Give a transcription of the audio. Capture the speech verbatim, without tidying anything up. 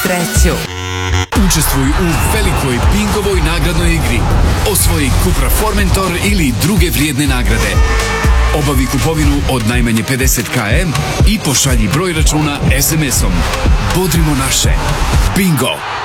sreću. Učestvuj u velikoj Bingovoj nagradnoj igri. Osvoji Cupra Formentor ili druge vrijedne nagrade. Obavi kupovinu od najmanje pedeset kilometara i pošalji broj računa es em esom. Bodrimo naše. Bingo!